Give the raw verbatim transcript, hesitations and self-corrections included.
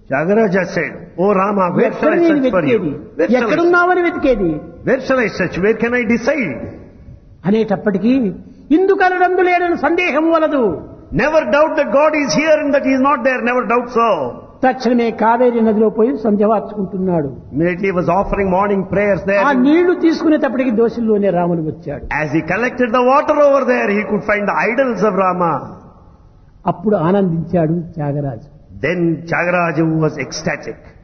Tyagaraja said, "Oh Rama, where shall ఎక్కడ I నేను search for you? వెతికేది, Where shall I, ఎక్కడున్నావని వెతికేది where shall I search? Where can I decide?" అనేటప్పటికీ ఇందుకనడందు లేడని సందేహం వలదు. Never doubt that God is here and that He is not there. Never doubt so. తక్షణమే కావేరి నదిలో పోయి సంధ్యవార్చుకుంటున్నాడు. Immediately he was offering morning prayers ఆ there. నీళ్లు తీసుకునేటప్పటికి దోషుల్లోనే రాముడు వచ్చాడు. As he collected the water over there, he could find the idols of Rama. అప్పుడు ఆనందించాడు Tyagaraju. Then Tyagaraja was ecstatic.